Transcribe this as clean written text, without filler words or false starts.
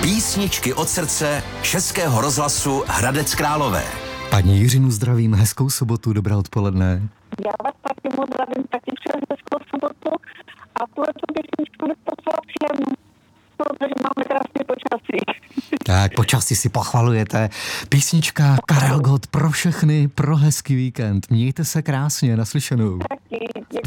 Písničky od srdce Českého rozhlasu Hradec Králové. Paní Jiřinu zdravím, hezkou sobotu, dobré odpoledne. Já vás taky moc zdravím, taky přeju hezkou sobotu a tuhletu písničku bych poslala všem, protože máme krásné počasí. Tak, počasí si pochvalujete. Písnička Karel Gott pro všechny, pro hezký víkend. Mějte se krásně, naslyšenou. Taky, děkuji.